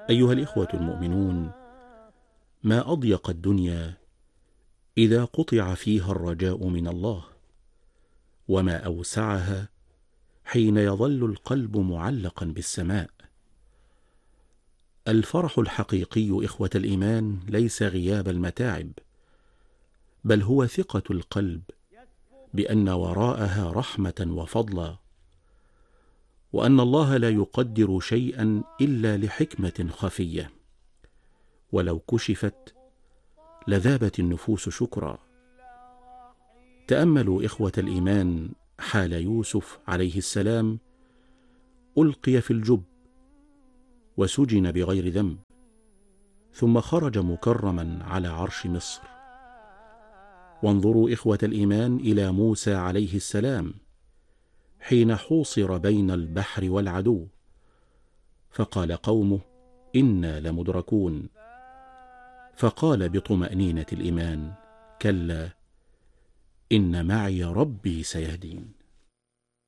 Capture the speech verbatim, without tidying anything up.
أيها الإخوة المؤمنون، ما أضيق الدنيا إذا قطع فيها الرجاء من الله، وما أوسعها حين يظل القلب معلقا بالسماء. الفرح الحقيقي إخوة الإيمان ليس غياب المتاعب، بل هو ثقة القلب بأن وراءها رحمة وفضلا، وأن الله لا يقدر شيئا إلا لحكمة خفية، ولو كشفت لذابت النفوس شكرا. تأملوا إخوة الإيمان حال يوسف عليه السلام، ألقي في الجب وسجن بغير ذنب، ثم خرج مكرما على عرش مصر. وانظروا إخوة الإيمان إلى موسى عليه السلام حين حوصر بين البحر والعدو، فقال قومه: إنا لمدركون، فقال بطمأنينة الإيمان: كلا، إن معي ربي سيهدين.